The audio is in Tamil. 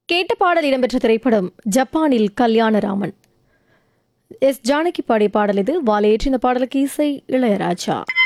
கேட்ட பாடல் இடம்பெற்ற திரைப்படம் ஜப்பானில் கல்யாணராமன். எஸ் ஜானகி பாடிய பாடல் இது. வாழையேற்றி இந்த பாடலுக்கு இசை இளையராஜா.